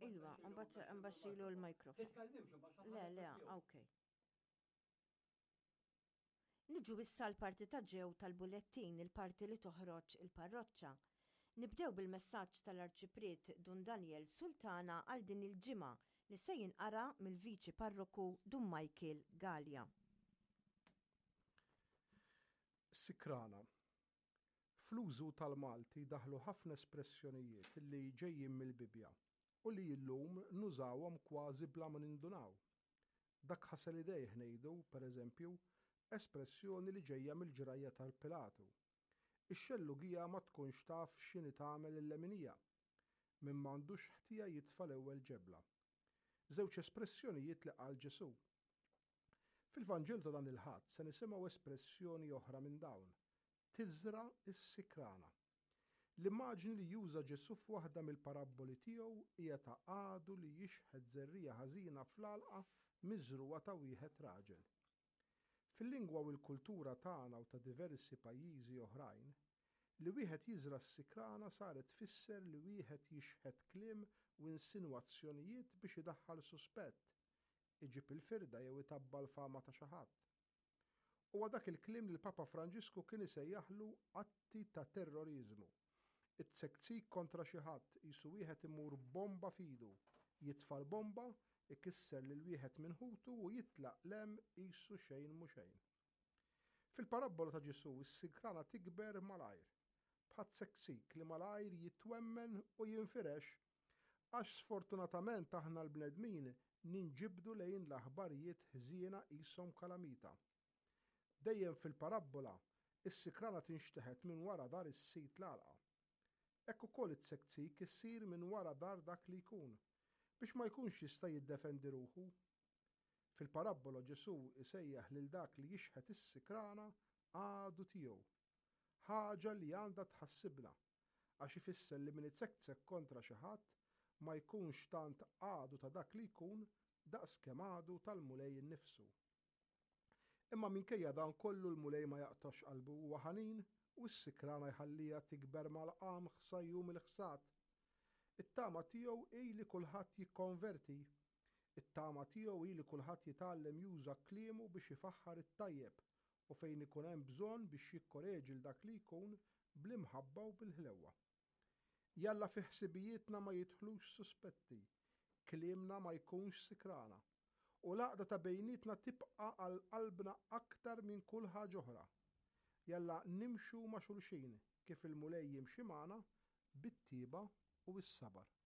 Iva, mbaxxilu l-mikrofon. Le, okej. Niġu issa l-parti ta' ġew tal-bulettin, il-parti li toħroġ il-parroċċa. Nibdew bil-messaġġ tal-Arċipriet Dun Daniel Sultana għal din il-ġimgħa li se jinqara mill-Viċi Parroku Dun Michael Gallia. Sikrana. Fl-użu tal-Malti daħlu ħafna espressjonijiet li ġejjin mill-Bibja u li llum nużawhom kważi bla ma nindunaw. Dak ħasel idejh ngħidu, pereżempju, espressjoni li ġejja mill-ġrajja tal-Pilatu. Ix-xellugija ma tkunx taf x'inhi tagħmel il-leminija minn m'għandux ħtija jitfa' l-ewwel ġebla. Żewġ espressjonijiet li qal Ġesu. Fil-Vanġil ta' dan il-ħadd se nisimgħu espressjoni oħra minn dawn. Tiżra s-sikrana. L-immaġni li juża Ġesu f'waħda mill-parabboli tiegħu hija ta' għadu li jixħed żerrija ħażina fl-għalqa miżruwa ta' wieħed raġel. Fil-lingwa u l-kultura tagħna u ta' diversi pajjiżi oħrajn, li wieħed jiżra s-sikrana saret tfisser li wieħed jixħed kliem u insinwazzjonijiet biex idaħħal suspett, iġib il-firda jew itabba l-fama ta' xi ħadd. Huwa dak il-kliem li l-Papa Franġisku kien isejjaħlu atti ta' terrorizmu. It-sekzik kontra xi ħadd qisu wieħed imur bomba f'idu, jitfa' l-bomba, ikisser lil wieħed minn ħutu u jitlaq lem qisu xejn mhu xejn. Fil-parabbola ta' Ġesu is-sikrana tikber malajr, bħat seksik li malajr jitwemmen u jinfirex għax sfortunatament aħna l-bnedmin ninġibdu lejn l-aħbarijiet ħżiena qishom kalamita. Dejjem fil-parabbola is-sikrana tinxteħet minn wara dar is-sit l-għalqa. Hekk ukoll it-sekzik issir minn wara dar dak li jkun biex ma jkunx jista' jiddefendi ruħu. Fil-parabbola Ġesu isejjaħ lil dak li jixħet is-sikrana għadu tiegħu. Ħaġa li għandha tħassibna għax ifisser li min itsekkzek kontra xi ħadd ma jkunx tant għadu ta' dak li jkun daqskemm għadu tal-mulej innifsu. Imma minkejja dan kollu l-mulej ma jaqtax qalbu huwa ħanin u s-sikrana jħallija tikber mal-qam ħsajju mill-ħsat. It-tama tiegħu hi li kulħadd jikkonverti. It-tama tiegħu hi li kulħadd jitgħallem juża kliemu biex ifaħħar it-tajjeb u fejn ikun hemm bżonn biex jikkoreġi dak li jkun bl-imħabba u bil-ħlewwa. Jalla fi ħsibijietna ma jidħlux suspetti, kliemna ma jkunx sikrana u l-għaqda ta' bejnietna tibqa' għal qalbna aktar minn kull ħaġa oħra. Jalla nimxu ma' xulxin kif il-mulej jimxi magħna bit-tieba u bis-sabar.